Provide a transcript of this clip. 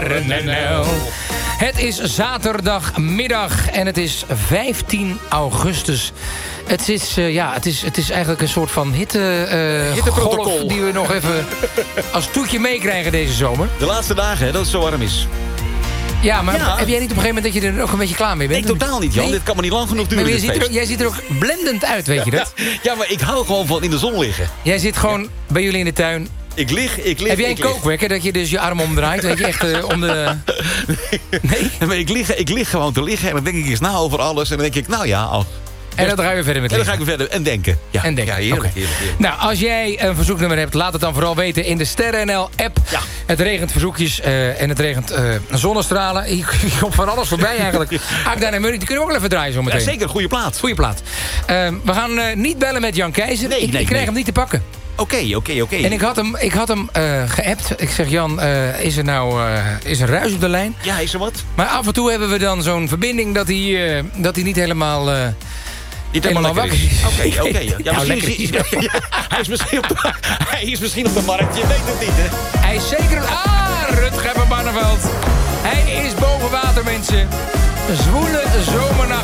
Het is zaterdagmiddag en het is 15 augustus. Het is eigenlijk een soort van hitteprotocol die we nog even als toetje meekrijgen deze zomer. De laatste dagen, hè, dat het zo warm is. Ja, maar heb jij niet op een gegeven moment dat je er ook een beetje klaar mee bent? Nee, totaal niet, Jan. Nee? Dit kan me niet lang genoeg duren, Maar dit feest. jij ziet er ook blendend uit, weet je dat? Ja, maar ik hou gewoon van in de zon liggen. Jij zit gewoon bij jullie in de tuin. Ik lig. Heb jij een kookwekker dat je dus je arm omdraait? Weet je, echt om de... Nee? Maar ik lig gewoon te liggen en dan denk ik eens na over alles. En dan denk ik, nou ja... En dan ga je verder met liggen. En dan ga ik weer verder en denken. Ja, en denken. Ja, heerlijk, Okay. heerlijk. Nou, als jij een verzoeknummer hebt, laat het dan vooral weten in de SterrenNL-app. Ja. Het regent verzoekjes en het regent zonnestralen. Je komt van alles voorbij eigenlijk. Akda en Murray, die kunnen we ook wel even draaien zo meteen. Ja, zeker, goede plaat. Goeie plaat. We gaan niet bellen met Jan Keizer. Ik krijg hem niet te pakken. Oké. En ik had hem geappt. Ik zeg, Jan, is er ruis op de lijn? Ja, is er wat? Maar af en toe hebben we dan zo'n verbinding dat hij niet helemaal... Niet helemaal wakker is. Oké. Ja, nou, hij is misschien op de markt, je weet het niet, hè? Hij is zeker... Rutger van Barneveld. Hij is boven water, mensen. Een zwoele zomernacht.